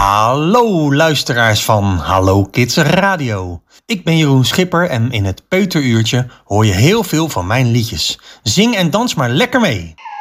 Hallo luisteraars van Hallo Kids Radio. Ik ben Jeroen Schipper en in het Peuteruurtje hoor je heel veel van mijn liedjes. Zing en dans maar lekker mee!